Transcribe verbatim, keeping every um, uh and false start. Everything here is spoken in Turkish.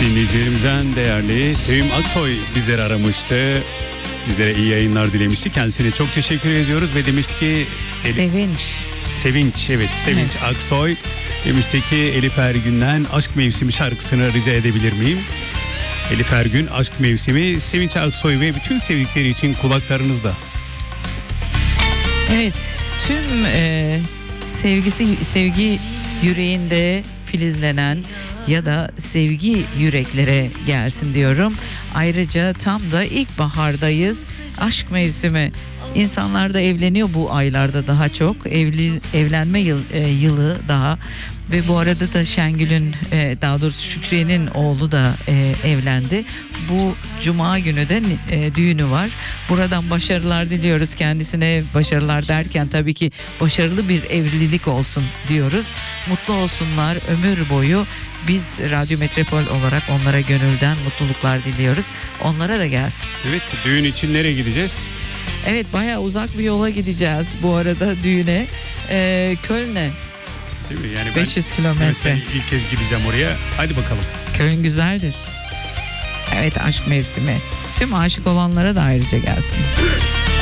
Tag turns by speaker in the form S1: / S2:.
S1: Dinleyicilerimizden değerli Sevim Aksoy bizleri aramıştı. Bizlere iyi yayınlar dilemişti. Kendisine çok teşekkür ediyoruz ve demişti ki...
S2: Sevinç.
S1: Sevinç, evet Sevinç
S2: Evet.
S1: Aksoy demişti ki Elif Ergün'den Aşk Mevsimi şarkısını rica edebilir miyim? Elif Ergün, Aşk Mevsimi, Sevinç Aksoy ve bütün sevdikleri için kulaklarınızda.
S2: Evet, tüm e, sevgisi sevgi yüreğinde filizlenen ya da sevgi yüreklere gelsin diyorum. Ayrıca tam da ilkbahardayız. Aşk mevsimi. İnsanlar da evleniyor bu aylarda daha çok. Evli, evlenme yıl, e, yılı daha. Ve bu arada da Şengül'ün e, daha doğrusu Şükriye'nin oğlu da e, evlendi. Bu cuma günü de e, düğünü var. Buradan başarılar diliyoruz kendisine. Başarılar derken tabii ki başarılı bir evlilik olsun diyoruz. Mutlu olsunlar ömür boyu. Biz Radyo Metropol olarak onlara gönülden mutluluklar diliyoruz. Onlara da gelsin.
S1: Evet, düğün için nereye gideceğiz?
S2: Evet, bayağı uzak bir yola gideceğiz bu arada düğüne. Ee, Köln'e.
S1: Değil mi? Yani ben,
S2: beş yüz kilometre.
S1: Evet, ben ilk kez gideceğim oraya. Hadi bakalım.
S2: Köln güzeldir. Evet, aşk mevsimi. Tüm aşık olanlara da ayrıca gelsin.